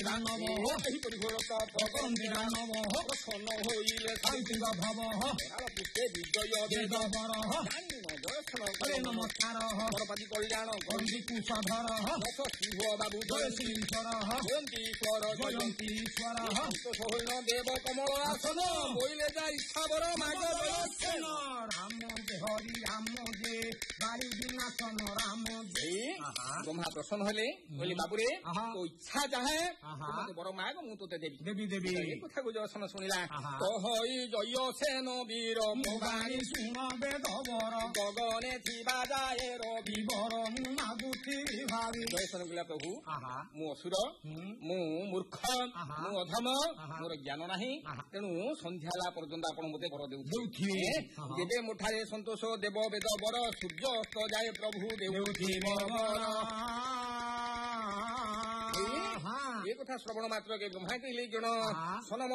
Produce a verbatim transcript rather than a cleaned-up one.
দানব এহিপরি ঘোর তপ করন্তি দানব প্রসন্ন হইলে শান্তি ভাব পুষ্পে বিজয় বেদ বর জয় নমস্কার গণপতি কল্যাণ গন্ডি কুশধর দশ সিংহ বাবু জয় শ্রীশ্বর জয়ন্তীশ্বর জয়ন্তীশ্বর সন্তোষ হইল দেব কমল আসন বইলে যা ইচ্ছা বর মাগ রাম যে হরি রাম যে বায়ু বিনাশন রাম যে ব্রহ্মা প্রসন্ন হলে বলি বাবুরে তো ইচ্ছা যাহে বড় মাগ মু তোতে দেবী দেবী দেবী এই কথা গুজরাসন শুনিলা কহই জয় সেন বীর ভবানী শুন বেদ বর গগনে থিবা যায় রবি বর মু মাগুতি ভাবি জয় সেন গলা প্রভু মু অসুর মু মূর্খ মু অধম মোর জ্ঞাନ ନାହିଁ ତେଣୁ ସନ୍ଧ୍ୟା ହେଲା ପର୍ଯ୍ୟନ୍ତ ଆପଣ ମତେ ବର ଦେଉଥିବେ ଯେବେ ମୁଠାରେ ସନ୍ତୋଷ ଦେବ ବେଦ ବର ସୂର୍ଯ୍ୟ ଅସ୍ତ ଯାଏ ପ୍ରଭୁ ଦେଉଥିବେ ଏ କଥା ଶ୍ରବଣ ମାତ୍ର କେ ବ୍ରହ୍ମା କହିଲେ ଜଣ ସନମ